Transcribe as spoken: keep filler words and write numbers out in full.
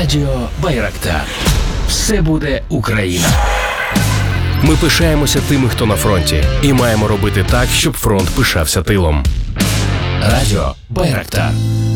Радіо Байрактар. Все буде Україна. Ми пишаємося тими, хто на фронті, і маємо робити так, щоб фронт пишався тилом. Радіо Байрактар.